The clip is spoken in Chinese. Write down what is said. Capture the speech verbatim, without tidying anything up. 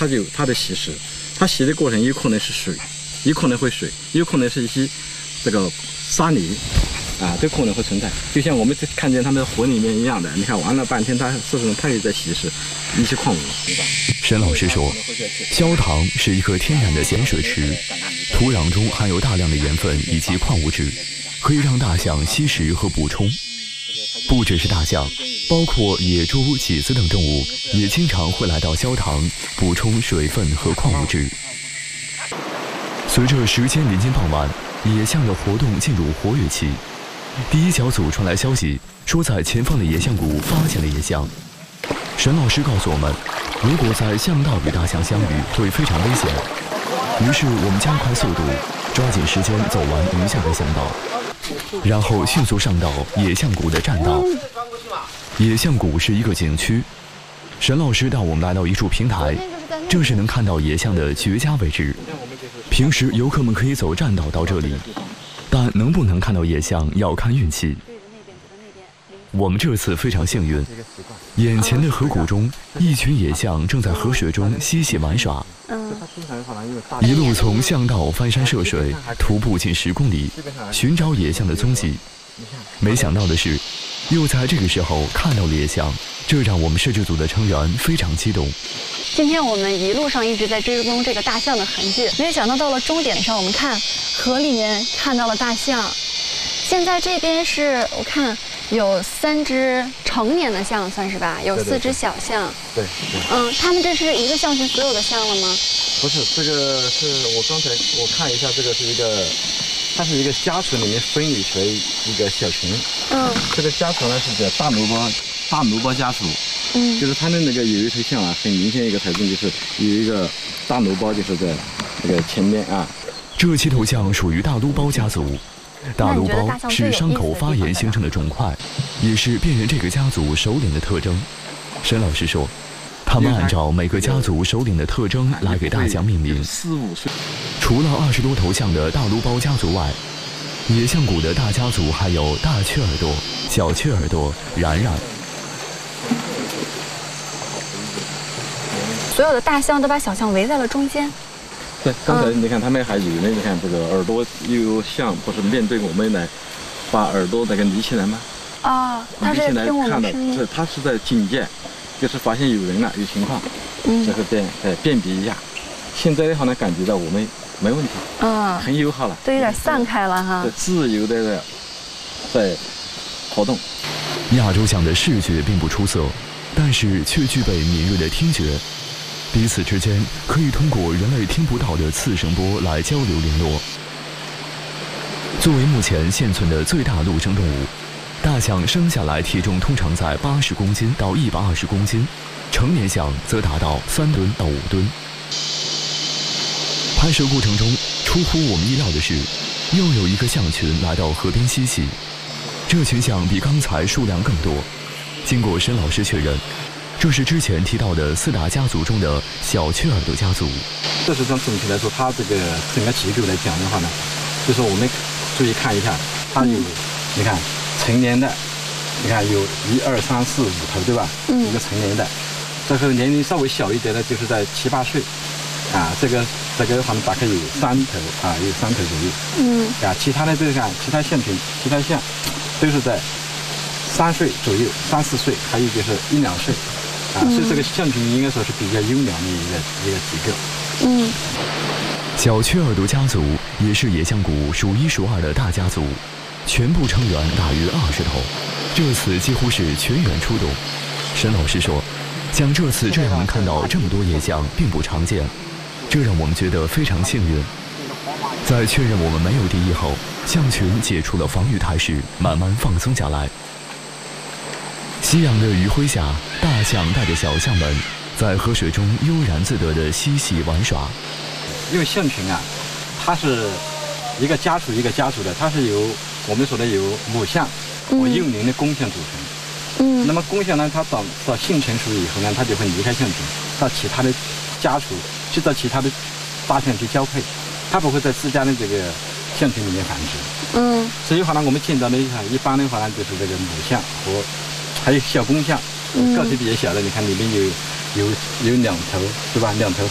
它就它的吸食，它吸的过程有可能是水，有可能会水，有可能是一些这个沙泥。啊，都可能会存在，就像我们看见它们河里面一样的。你看玩了半天，它事实上它也在稀释一些矿物。 沈老师说，焦塘是一个天然的咸水池，土壤中含有大量的盐分以及矿物质，可以让大象吸食和补充。不只是大象，包括野猪、麂子等动物也经常会来到焦塘补充水分和矿物质。随着时间临近傍晚，野象的活动进入活跃期。第一小组传来消息，说在前方的野象谷发现了野象。沈老师告诉我们，如果在象道与大象相遇，会非常危险。于是我们加快速度，抓紧时间走完余下的象道，然后迅速上到野象谷的栈道。野象谷是一个景区，沈老师带我们来到一处平台，这是能看到野象的绝佳位置。平时游客们可以走栈道到这里。但能不能看到野象要看运气。我们这次非常幸运，眼前的河谷中，一群野象正在河水中嬉戏玩耍。一路从象道翻山涉水，徒步近十公里，寻找野象的踪迹。没想到的是，又在这个时候看到了野象，这让我们摄制组的成员非常激动。 今天我们一路上一直在追踪这个大象的痕迹，没想到到了终点上，我们看河里面看到了大象。现在这边是我看有三只成年的象，算是吧？有四只小象。 对对。 嗯，他们这是一个象群所有的象了吗？ 不是，这个是我刚才我看一下，这个是一个，它是一个家族里面分离出来一个小群。 嗯。这个家族呢是叫大奴包大奴包家族。嗯，就是它的那个有一头象啊，很明显一个特征就是有一个大奴包，就是在这个前面啊。 这七头象属于大撸包家族，大撸包是伤口发炎形成的肿块，也是辨认这个家族首领的特征。沈老师说，他们按照每个家族首领的特征来给大象命名。 四五岁。 除了二十多头象的大撸包家族外，野象谷的大家族还有大雀耳朵、小雀耳朵、然然。 所有的大象都把小象围在了中间。 对，刚才你看他们还以为，你看这个耳朵有象，不是面对我们来，把耳朵那个立起来吗？ 啊，他是听我们声音。 是，他是在警戒，就是发现有人了，有情况，嗯，就是辨呃辨别一下。现在的话呢，感觉到我们没问题，啊，很友好了， 都有点散开了哈， 自由的在活动。 亚洲象的视觉并不出色，但是却具备敏锐的听觉。彼此之间可以通过人类听不到的次声波来交流联络。作为目前现存的最大陆生动物，大象生下来体重通常在八十公斤到一百二十公斤，成年象则达到三吨到五吨。拍摄过程中，出乎我们意料的是，又有一个象群来到河边嬉戏。这群象比刚才数量更多。经过沈老师确认，这是之前提到的四大家族中的小雀耳朵家族。 事实上，总体来说，它这个整个结构来讲的话呢，就是我们注意看一下，它有，嗯、你看成年的，你看有一二三四五头，对吧？嗯。一个成年的，这个年龄稍微小一点的，就是在七八岁，啊，这个这个的话呢，大概有三头啊，有三头左右。嗯。啊，其他的这个看，其他象群，其他象都是在三岁左右，三四岁，还有就是一两岁。啊，所以这个象群应该说是比较优良的一个一个结构。 嗯， 小雀耳朵家族也是野象谷数一数二的大家族，全部成员大约二十头，这次几乎是全员出动。沈老师说，像这次这样能看到这么多野象并不常见，这让我们觉得非常幸运。在确认我们没有敌意后，象群解除了防御态势，慢慢放松下来。夕阳的余晖下，大象带着小象们在河水中悠然自得地嬉戏玩耍。 因为象群啊，它是一个家属一个家属的，它是由我们说的由母象和幼龄的公象组成。嗯。那么公象呢，它到到性成熟以后呢，它就会离开象群，到其他的家属，去到其他的大象去交配，它不会在自家的这个象群里面繁殖。嗯。所以的话呢，我们见到的一般的话呢，就是这个母象和还有小公象，个体比较小的，你看里面有有有两头，对吧？两头